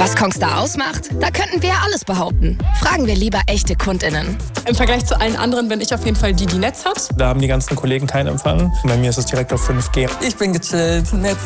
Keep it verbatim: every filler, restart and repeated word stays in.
Was Kongstar ausmacht? Da könnten wir ja alles behaupten. Fragen wir lieber echte KundInnen. Im Vergleich zu allen anderen bin ich auf jeden Fall die, die Netz hat. Da haben die ganzen Kollegen keinen Empfang. Bei mir ist es direkt auf fünf G. Ich bin gechillt, Netz